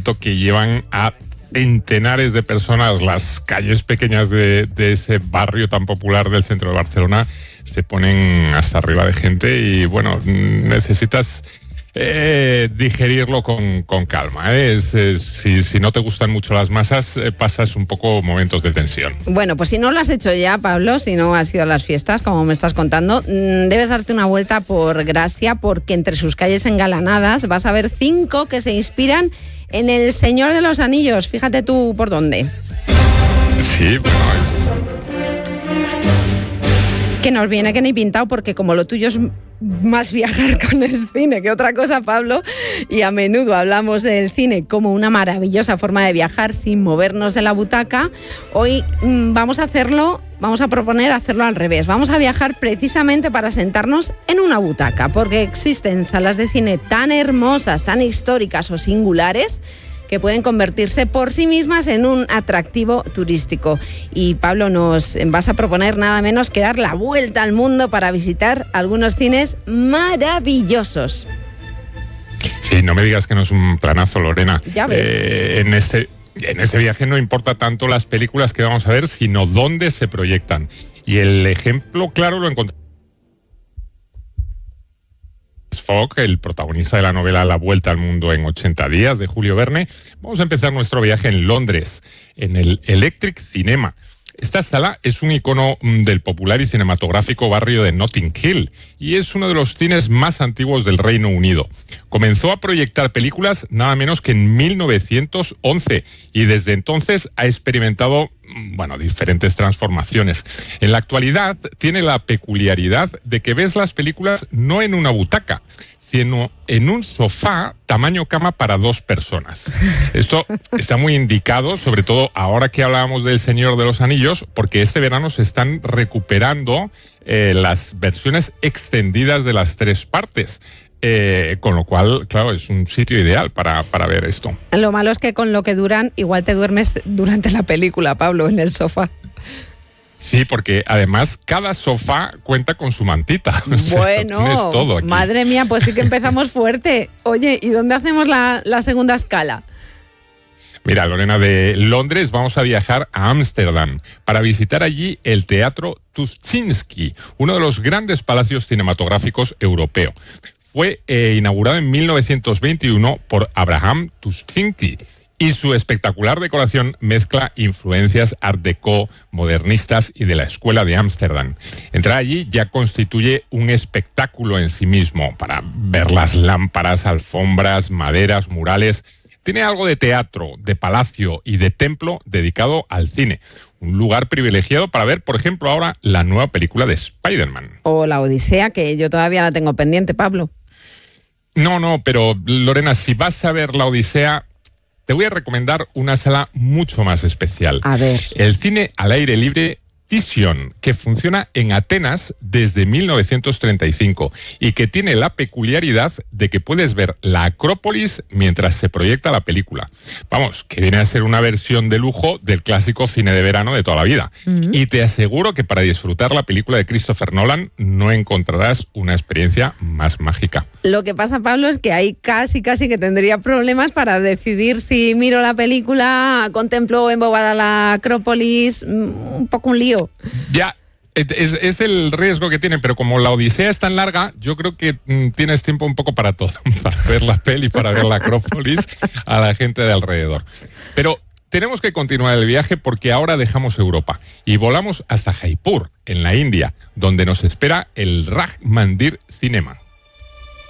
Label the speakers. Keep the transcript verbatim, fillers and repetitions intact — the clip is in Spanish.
Speaker 1: momento que llevan a centenares de personas las calles pequeñas de, de ese barrio tan popular del centro de Barcelona, se ponen hasta arriba de gente y bueno, necesitas eh, digerirlo con, con calma. ¿eh? Es, es, si, si no te gustan mucho las masas, eh, pasas un poco momentos de tensión.
Speaker 2: Bueno, pues si no lo has hecho ya, Pablo, si no has ido a las fiestas, como me estás contando, debes darte una vuelta por Gracia, porque entre sus calles engalanadas vas a ver cinco que se inspiran en El Señor de los Anillos. Fíjate tú por dónde.
Speaker 1: Sí, bueno...
Speaker 2: Que nos viene que ni pintado, porque como lo tuyo es más viajar con el cine que otra cosa, Pablo, y a menudo hablamos del cine como una maravillosa forma de viajar sin movernos de la butaca, hoy mmm, vamos a hacerlo, vamos a proponer hacerlo al revés. Vamos a viajar precisamente para sentarnos en una butaca, porque existen salas de cine tan hermosas, tan históricas o singulares, que pueden convertirse por sí mismas en un atractivo turístico. Y Pablo, nos vas a proponer nada menos que dar la vuelta al mundo para visitar algunos cines maravillosos.
Speaker 1: Sí, no me digas que no es un planazo, Lorena.
Speaker 2: Ya ves.
Speaker 1: Eh, en este, en este viaje no importa tanto las películas que vamos a ver, sino dónde se proyectan. Y el ejemplo claro lo encontramos. Fogg, el protagonista de la novela La Vuelta al Mundo en ochenta días, de Julio Verne. Vamos a empezar nuestro viaje en Londres, en el Electric Cinema. Esta sala es un icono del popular y cinematográfico barrio de Notting Hill y es uno de los cines más antiguos del Reino Unido. Comenzó a proyectar películas nada menos que en mil novecientos once y desde entonces ha experimentado, bueno, diferentes transformaciones. En la actualidad tiene la peculiaridad de que ves las películas no en una butaca, sino en un sofá tamaño cama para dos personas. Esto está muy indicado, sobre todo ahora que hablábamos del Señor de los Anillos, porque este verano se están recuperando eh, las versiones extendidas de las tres partes. Eh, con lo cual, claro, es un sitio ideal para, para ver esto.
Speaker 2: Lo malo es que con lo que duran, igual te duermes durante la película, Pablo, en el sofá.
Speaker 1: Sí, porque además cada sofá cuenta con su mantita.
Speaker 2: Bueno,
Speaker 1: o sea, tienes todo aquí.
Speaker 2: Madre mía, pues sí que empezamos fuerte. Oye, ¿y dónde hacemos la, la segunda escala?
Speaker 1: Mira, Lorena, de Londres vamos a viajar a Ámsterdam para visitar allí el Teatro Tuschinski, uno de los grandes palacios cinematográficos europeos. Fue eh, inaugurado en mil novecientos veintiuno por Abraham Tuschinski y su espectacular decoración mezcla influencias art déco, modernistas y de la escuela de Ámsterdam. Entrar allí ya constituye un espectáculo en sí mismo para ver las lámparas, alfombras, maderas, murales. Tiene algo de teatro, de palacio y de templo dedicado al cine. Un lugar privilegiado para ver, por ejemplo, ahora la nueva película de Spider-Man.
Speaker 2: O La Odisea, que yo todavía la tengo pendiente, Pablo.
Speaker 1: No, no, pero Lorena, si vas a ver La Odisea, te voy a recomendar una sala mucho más especial.
Speaker 2: A ver.
Speaker 1: El cine al aire libre Vision, que funciona en Atenas desde mil novecientos treinta y cinco y que tiene la peculiaridad de que puedes ver la Acrópolis mientras se proyecta la película. Vamos, que viene a ser una versión de lujo del clásico cine de verano de toda la vida. Uh-huh. Y te aseguro que para disfrutar la película de Christopher Nolan no encontrarás una experiencia más mágica.
Speaker 2: Lo que pasa, Pablo, es que ahí casi, casi que tendría problemas para decidir si miro la película, contemplo embobada la Acrópolis, un poco un lío.
Speaker 1: Ya, es, es el riesgo que tienen, pero como la Odisea es tan larga, yo creo que mm, tienes tiempo un poco para todo, para ver la peli, para ver la Acrópolis, a la gente de alrededor. Pero tenemos que continuar el viaje porque ahora dejamos Europa y volamos hasta Jaipur, en la India, donde nos espera el Raj Mandir Cinema.